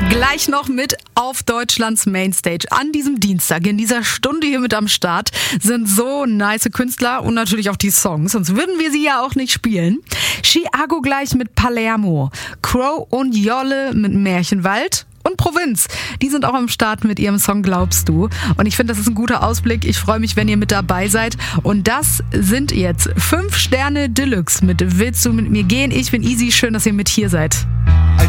Gleich noch mit auf Deutschlands Mainstage. An diesem Dienstag, in dieser Stunde hier mit am Start, sind so nice Künstler und natürlich auch die Songs. Sonst würden wir sie ja auch nicht spielen. Chiago gleich mit Palermo. Crow und Jolle mit Märchenwald. Und Provinz, die sind auch am Start mit ihrem Song Glaubst du. Und ich finde, das ist ein guter Ausblick. Ich freue mich, wenn ihr mit dabei seid. Und das sind jetzt 5 Sterne Deluxe mit Willst du mit mir gehen? Ich bin Easy, schön, dass ihr mit hier seid.